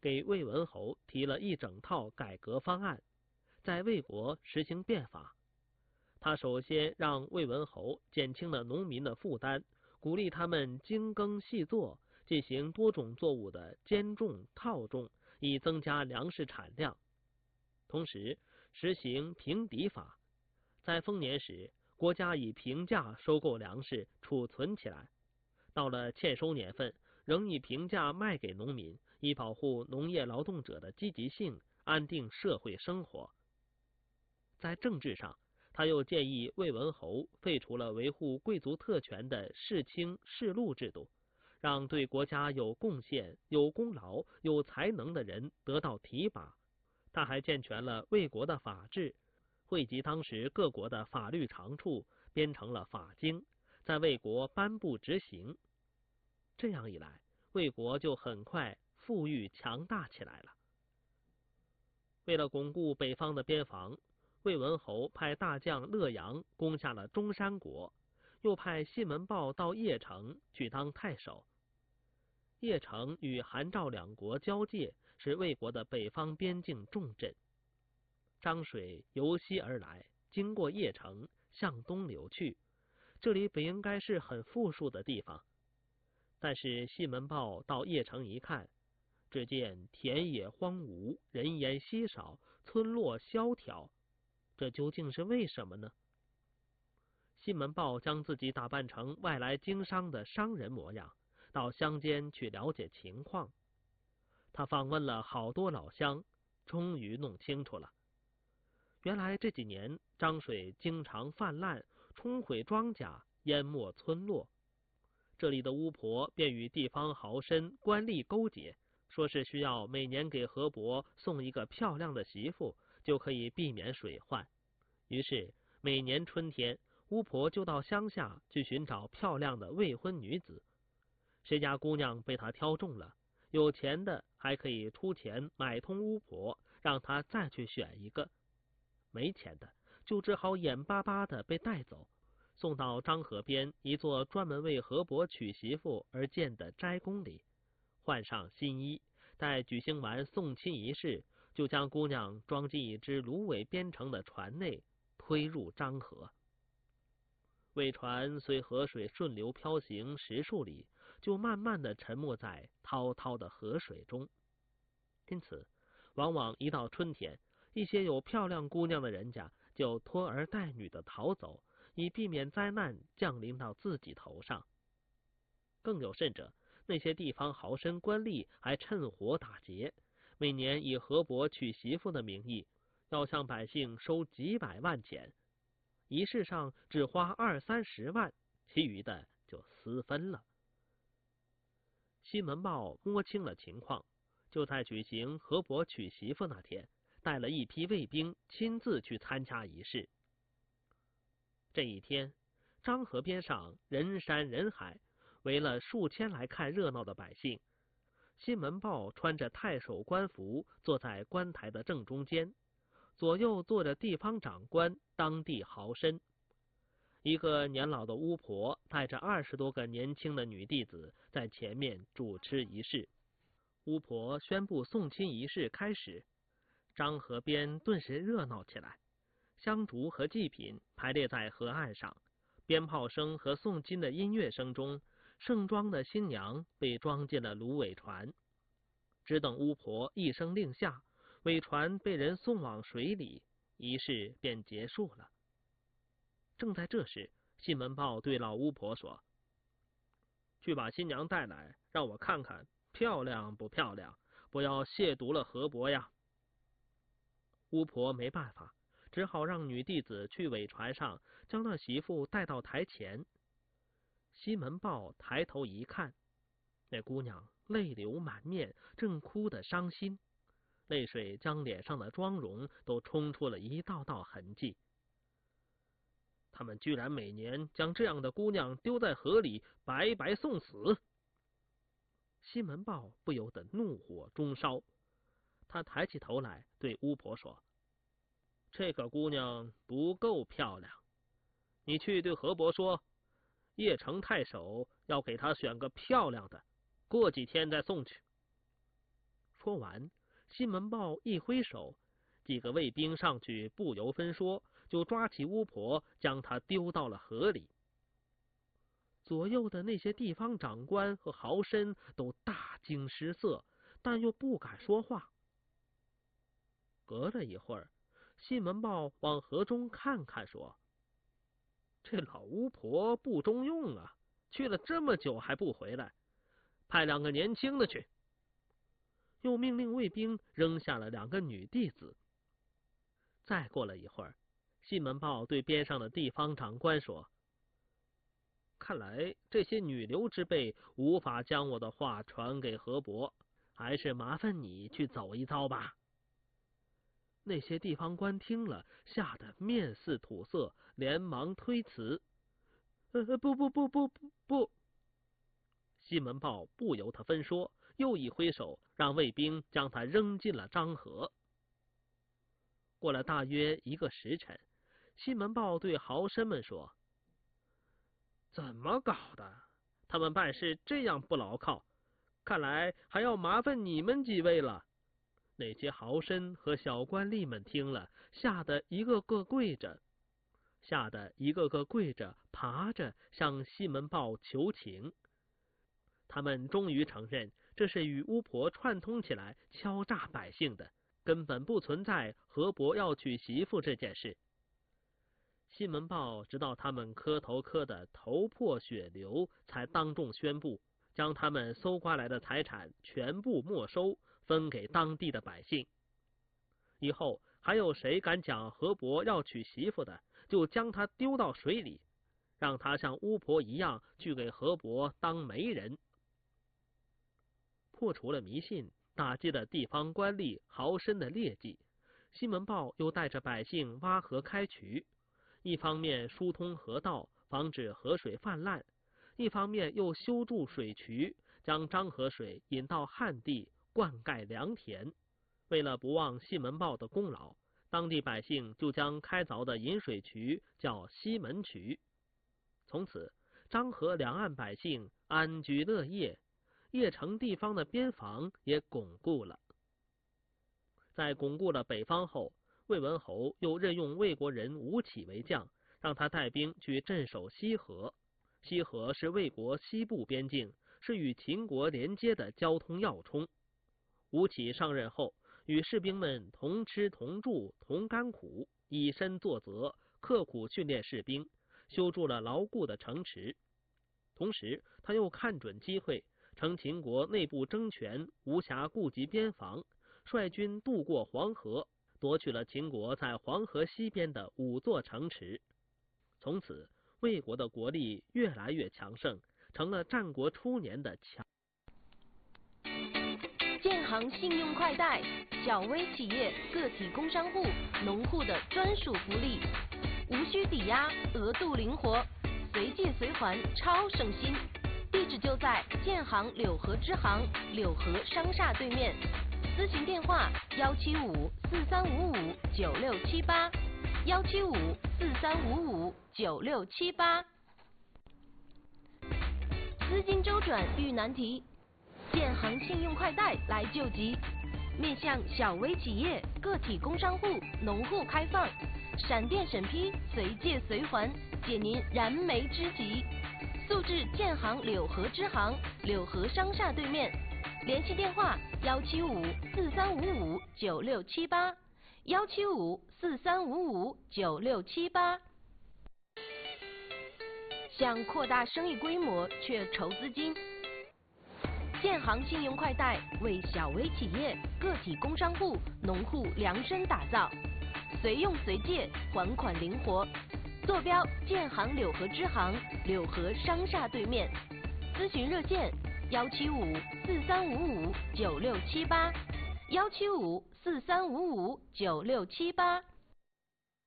给魏文侯提了一整套改革方案，在魏国实行变法。他首先让魏文侯减轻了农民的负担，鼓励他们精耕细作，进行多种作物的兼种套种，以增加粮食产量。同时实行平抵法，在丰年时，国家以平价收购粮食储存起来，到了欠收年份，仍以平价卖给农民，以保护农业劳动者的积极性，安定社会生活。在政治上，他又建议魏文侯废除了维护贵族特权的世卿世禄制度，让对国家有贡献、有功劳、有才能的人得到提拔。他还健全了魏国的法制，汇集当时各国的法律长处，编成了法经，在魏国颁布执行。这样一来，魏国就很快富裕强大起来了。为了巩固北方的边防，魏文侯派大将乐阳攻下了中山国，又派西门豹到邺城去当太守。邺城与韩赵两国交界，是魏国的北方边境重镇。漳水由西而来，经过邺城向东流去，这里本应该是很富庶的地方。但是西门豹到邺城一看，只见田野荒芜，人烟稀少，村落萧条，这究竟是为什么呢？西门豹将自己打扮成外来经商的商人模样，到乡间去了解情况。他访问了好多老乡，终于弄清楚了。原来这几年漳水经常泛滥，冲毁庄稼，淹没村落。这里的巫婆便与地方豪绅官吏勾结，说是需要每年给河伯送一个漂亮的媳妇，就可以避免水患。于是每年春天，巫婆就到乡下去寻找漂亮的未婚女子。谁家姑娘被她挑中了，有钱的还可以出钱买通巫婆，让她再去选一个。没钱的就只好眼巴巴的被带走，送到漳河边一座专门为河伯娶媳妇而建的斋宫里，换上新衣，待举行完送亲仪式，就将姑娘装进一只芦苇编成的船内，推入漳河。苇船随河水顺流漂行10数里，就慢慢的沉没在滔滔的河水中。因此，往往一到春天，一些有漂亮姑娘的人家就拖儿带女的逃走，以避免灾难降临到自己头上。更有甚者，那些地方豪绅官吏还趁火打劫，每年以河伯娶媳妇的名义，要向百姓收几百万钱，仪式上只花20-30万，其余的就私分了。西门豹摸清了情况，就在举行河伯娶媳妇那天，带了一批卫兵亲自去参加仪式。这一天，漳河边上人山人海，围了数千来看热闹的百姓。西门豹穿着太守官服，坐在官台的正中间，左右坐着地方长官、当地豪绅。一个年老的巫婆带着20多个年轻的女弟子在前面主持仪式。巫婆宣布送亲仪式开始，漳河边顿时热闹起来，香烛和祭品排列在河岸上，鞭炮声和诵经的音乐声中，盛装的新娘被装进了芦苇船。只等巫婆一声令下，苇船被人送往水里，仪式便结束了。正在这时，西门豹对老巫婆说：“去把新娘带来，让我看看漂亮不漂亮，不要亵渎了河伯呀。”巫婆没办法，只好让女弟子去苇船上将那媳妇带到台前。西门豹抬头一看，那姑娘泪流满面，正哭得伤心，泪水将脸上的妆容都冲出了一道道痕迹。他们居然每年将这样的姑娘丢在河里，白白送死。西门豹不由得怒火中烧，他抬起头来对巫婆说：“这个姑娘不够漂亮，你去对河伯说，邺城太守要给他选个漂亮的，过几天再送去。” 说完，西门豹一挥手，几个卫兵上去不由分说，就抓起巫婆，将她丢到了河里。左右的那些地方长官和豪绅都大惊失色，但又不敢说话。隔了一会儿，西门豹往河中看看，说：“这老巫婆不中用啊，去了这么久还不回来，派2个年轻的去。”又命令卫兵扔下了2个女弟子。再过了一会儿，西门豹对边上的地方长官说：“看来这些女流之辈无法将我的话传给河伯，还是麻烦你去走一遭吧。”那些地方官听了，吓得面似土色，连忙推辞：“不！”西门豹不由他分说，又一挥手，让卫兵将他扔进了漳河。过了大约1个时辰，西门豹对豪绅们说：“怎么搞的？他们办事这样不牢靠，看来还要麻烦你们几位了。”那些豪绅和小官吏们听了，吓得一个个跪着，爬着向西门豹求情。他们终于承认，这是与巫婆串通起来敲诈百姓的，根本不存在河伯要娶媳妇这件事。西门豹直到他们磕头磕得头破血流，才当众宣布，将他们搜刮来的财产全部没收，分给当地的百姓。以后还有谁敢讲河伯要娶媳妇的，就将他丢到水里，让他像巫婆一样去给河伯当媒人。破除了迷信，打击了地方官吏豪绅的劣迹，西门豹又带着百姓挖河开渠，一方面疏通河道，防止河水泛滥，一方面又修筑水渠，将漳河水引到旱地，灌溉良田。为了不忘西门豹的功劳，当地百姓就将开凿的引水渠叫西门渠。从此，漳河两岸百姓安居乐业，邺城地方的边防也巩固了。在巩固了北方后，魏文侯又任用魏国人吴起为将，让他带兵去镇守西河。西河是魏国西部边境，是与秦国连接的交通要冲。吴起上任后，与士兵们同吃同住同甘苦，以身作则，刻苦训练士兵，修筑了牢固的城池。同时，他又看准机会，趁秦国内部争权，无暇顾及边防，率军渡过黄河，夺取了秦国在黄河西边的5座城池。从此，魏国的国力越来越强盛，成了战国初年的强。 建行信用快贷，小微企业、个体工商户、农户的专属福利，无需抵押，额度灵活，随借随还，超省心。地址就在建行柳河支行柳河商厦对面，咨询电话175-4355-9678，175-4355-9678。资金周转遇难题，建行信用快贷来救急，面向小微企业、个体工商户、农户开放，闪电审批，随借随还，解您燃眉之急。速至建行柳河支行柳河商厦对面，联系电话175-4355-9678，175-4355-9678。想扩大生意规模却筹资金，建行信用快贷为小微企业、个体工商户、农户量身打造，随用随借，还款灵活。坐标建行柳河支行柳河商厦对面，咨询热线175-4355-9678，175-4355-9678。